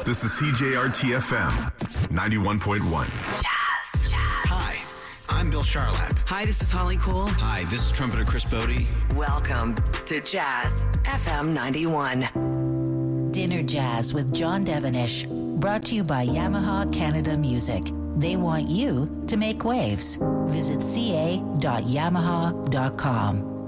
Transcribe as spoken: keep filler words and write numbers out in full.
This is C J R T F M ninety-one point one. Jazz. Hi, I'm Bill Charlap. Hi, this is Holly Cole. Hi, this is trumpeter Chris Bodie. Welcome to Jazz F M ninety-one. Dinner Jazz with John Devonish. Brought to you by Yamaha Canada Music. They want you to make waves. Visit c a dot yamaha dot com.